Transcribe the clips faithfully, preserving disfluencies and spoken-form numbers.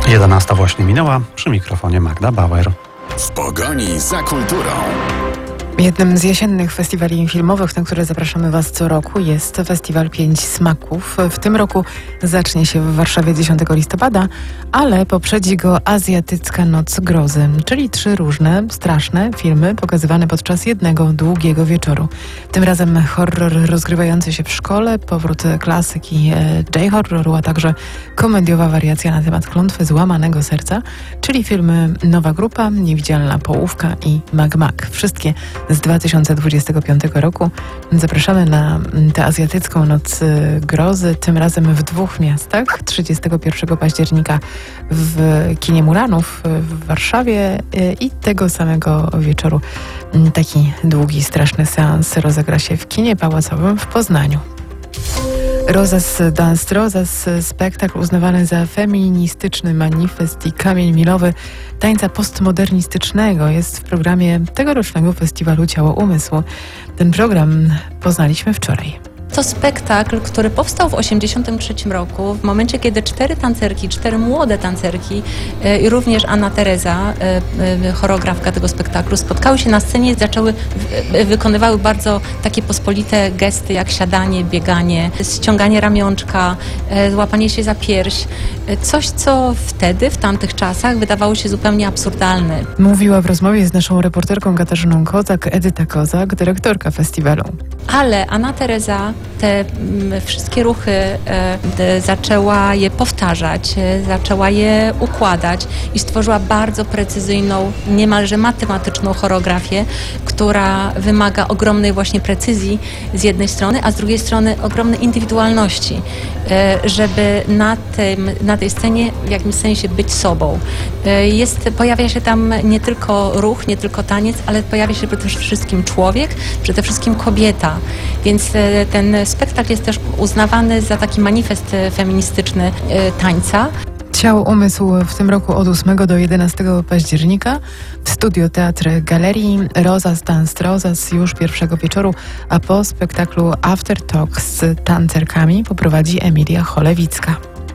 jedenasta właśnie minęła, przy mikrofonie Magda Bauer. W pogoni za kulturą. Jednym z jesiennych festiwali filmowych, na które zapraszamy Was co roku, jest Festiwal Pięć Smaków. W tym roku zacznie się w Warszawie dziesiątego listopada, ale poprzedzi go Azjatycka Noc Grozy, czyli trzy różne, straszne filmy pokazywane podczas jednego długiego wieczoru. Tym razem horror rozgrywający się w szkole, powrót klasyki J-horroru, a także komediowa wariacja na temat klątwy złamanego serca, czyli filmy Nowa Grupa, Niewidzialna Połówka i Mag Mag. Wszystkie z dwa tysiące dwudziestego piątego roku. Zapraszamy na tę Azjatycką Noc Grozy, tym razem w dwóch miastach. trzydziestego pierwszego października w kinie Muranów w Warszawie i tego samego wieczoru taki długi, straszny seans rozegra się w kinie Pałacowym w Poznaniu. Rozas Dance Rozas, spektakl uznawany za feministyczny manifest i kamień milowy tańca postmodernistycznego, jest w programie tegorocznego festiwalu Ciało Umysłu. Ten program poznaliśmy wczoraj. To spektakl, który powstał w osiemdziesiątym trzecim roku, w momencie, kiedy cztery tancerki, cztery młode tancerki e, i również Anna Teresa, e, e, choreografka tego spektaklu, spotkały się na scenie i zaczęły, e, wykonywały bardzo takie pospolite gesty, jak siadanie, bieganie, ściąganie ramionczka, e, złapanie się za pierś. E, coś, co wtedy, w tamtych czasach, wydawało się zupełnie absurdalne. Mówiła w rozmowie z naszą reporterką Katarzyną Kozak, Edyta Kozak, dyrektorka festiwalu. Ale Anna Teresa te m, wszystkie ruchy e, zaczęła je powtarzać, e, zaczęła je układać i stworzyła bardzo precyzyjną, niemalże matematyczną choreografię, która wymaga ogromnej właśnie precyzji z jednej strony, a z drugiej strony ogromnej indywidualności, e, żeby na, tym, na tej scenie w jakimś sensie być sobą. E, jest, pojawia się tam nie tylko ruch, nie tylko taniec, ale pojawia się przede wszystkim człowiek, przede wszystkim kobieta. Więc e, ten spektakl jest też uznawany za taki manifest feministyczny e, tańca. Ciało Umysłu w tym roku od ósmego do jedenastego października w Studio Teatr Galerii. Rozas Dance Rozas już pierwszego wieczoru, a po spektaklu After Talk z tancerkami poprowadzi Emilia Cholewicka.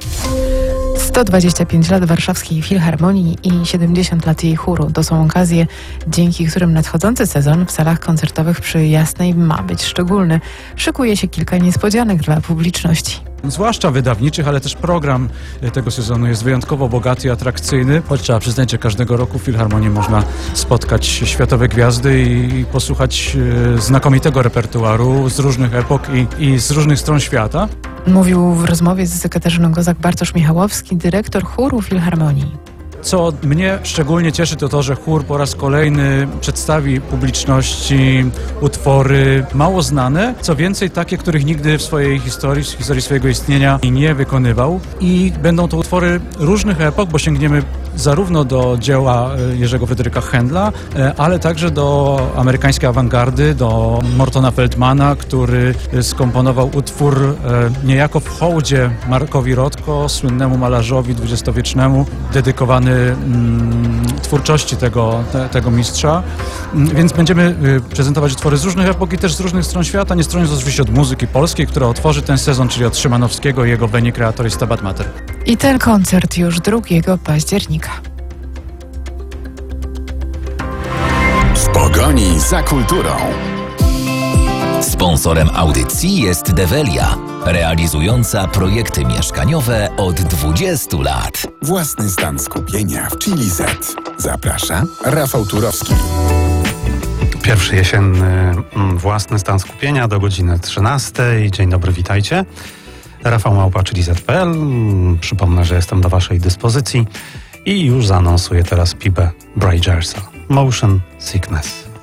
sto dwadzieścia pięć lat Warszawskiej Filharmonii i siedemdziesiąt lat jej chóru. To są okazje, dzięki którym nadchodzący sezon w salach koncertowych przy Jasnej ma być szczególny. Szykuje się kilka niespodzianek dla publiczności. Zwłaszcza wydawniczych, ale też program tego sezonu jest wyjątkowo bogaty i atrakcyjny. Choć trzeba przyznać, że każdego roku w Filharmonii można spotkać światowe gwiazdy i posłuchać znakomitego repertuaru z różnych epok i, i z różnych stron świata. Mówił w rozmowie z Katarzyną Kozak Bartosz Michałowski, dyrektor chóru Filharmonii. Co mnie szczególnie cieszy, to to, że chór po raz kolejny przedstawi publiczności utwory mało znane, co więcej takie, których nigdy w swojej historii, w historii swojego istnienia nie wykonywał. I będą to utwory różnych epok, bo sięgniemy zarówno do dzieła Jerzego Fryderyka Händla, ale także do amerykańskiej awangardy, do Mortona Feldmana, który skomponował utwór niejako w hołdzie Markowi Rothko, słynnemu malarzowi dwudziestowiecznemu, dedykowany mm, twórczości tego, te, tego mistrza. Więc będziemy prezentować utwory z różnych epok i też z różnych stron świata, nie stroniąc oczywiście od muzyki polskiej, która otworzy ten sezon, czyli od Szymanowskiego i jego Veni Creator i Stabat Mater. I ten koncert już drugiego października. W pogoni za kulturą. Sponsorem audycji jest Develia, realizująca projekty mieszkaniowe od dwudziestu lat. Własny stan skupienia w Chili Z. Zaprasza Rafał Turowski. Pierwszy jesienny własny stan skupienia do godziny trzynastej. Dzień dobry, witajcie. Rafał Małpa, czyli Z kropka P L. Przypomnę, że jestem do waszej dyspozycji i już zaanonsuję teraz Pibę Bridgersa. Motion Sickness.